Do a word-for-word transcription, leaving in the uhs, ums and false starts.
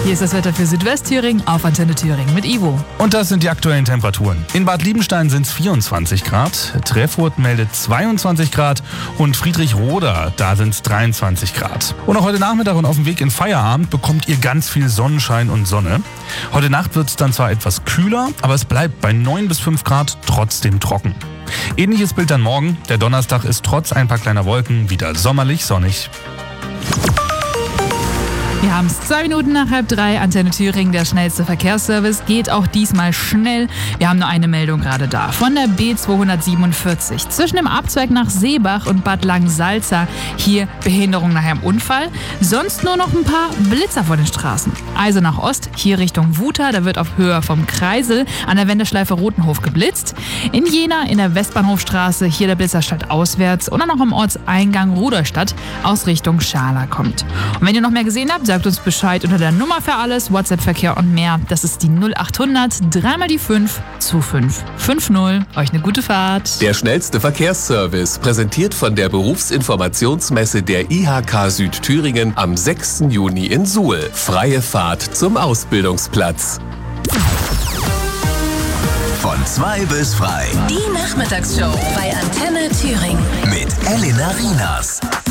Hier ist das Wetter für Südwestthüringen auf Antenne Thüringen mit Ivo. Und das sind die aktuellen Temperaturen. In Bad Liebenstein sind es vierundzwanzig Grad, Treffurt meldet zweiundzwanzig Grad und Friedrichroda, da sind es dreiundzwanzig Grad. Und auch heute Nachmittag und auf dem Weg in Feierabend bekommt ihr ganz viel Sonnenschein und Sonne. Heute Nacht wird es dann zwar etwas kühler, aber es bleibt bei neun bis fünf Grad trotzdem trocken. Ähnliches Bild dann morgen. Der Donnerstag ist trotz ein paar kleiner Wolken wieder sommerlich sonnig. Wir haben es zwei Minuten nach halb drei. Antenne Thüringen, der schnellste Verkehrsservice, geht auch diesmal schnell. Wir haben nur eine Meldung gerade da. Von der B zweihundertsiebenundvierzig. Zwischen dem Abzweig nach Seebach und Bad Langensalza. Hier Behinderung nach einem Unfall. Sonst nur noch ein paar Blitzer vor den Straßen. Also nach Ost, hier Richtung Wuta. Da wird auf Höhe vom Kreisel an der Wendeschleife Rotenhof geblitzt. In Jena, in der Westbahnhofstraße, hier der Blitzer stadtauswärts. Und dann noch am Ortseingang Rudolstadt aus Richtung Schala kommt. Und wenn ihr noch mehr gesehen habt, sagt uns Bescheid unter der Nummer für alles, WhatsApp-Verkehr und mehr. Das ist die null achthundert, dreimal die fünf, zwei fünf fünf null. Euch eine gute Fahrt. Der schnellste Verkehrsservice, präsentiert von der Berufsinformationsmesse der I H K Südthüringen am sechsten Juni in Suhl. Freie Fahrt zum Ausbildungsplatz. Von zwei bis frei. Die Nachmittagsshow bei Antenne Thüringen. Mit Elena Rienas.